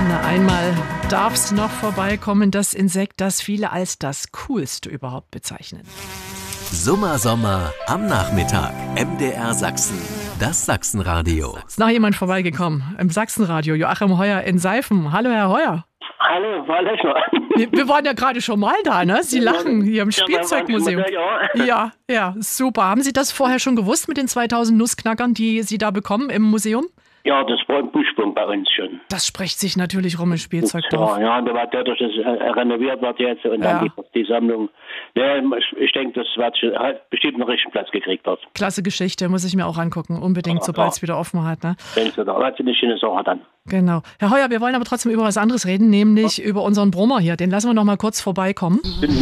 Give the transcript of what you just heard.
Na, einmal darf's noch vorbeikommen, das Insekt, das viele als das Coolste überhaupt bezeichnen. Summer Sommer am Nachmittag. MDR Sachsen. Das Sachsenradio. Ist noch jemand vorbeigekommen im Sachsenradio? Joachim Heuer in Seifen. Hallo, Herr Heuer. Hallo, Frau Lechner. Wir waren ja gerade schon mal da, ne? Sie lachen hier im Spielzeugmuseum. Ja, super. Haben Sie das vorher schon gewusst mit den 2000 Nussknackern, die Sie da bekommen im Museum? Ja, das war ein Buschbund bei uns schon. Das spricht sich natürlich rum im Spielzeugdorf. Ja, und da war dadurch, dass es renoviert wird jetzt und dann die Sammlung. Ja, ich denke, das hat bestimmt einen richtigen Platz gekriegt dort. Klasse Geschichte, muss ich mir auch angucken. Unbedingt, sobald es wieder offen hat. Ne? Wenn es da hat, eine schöne Sache dann. Genau. Herr Heuer, wir wollen aber trotzdem über was anderes reden, nämlich über unseren Brummer hier. Den lassen wir noch mal kurz vorbeikommen.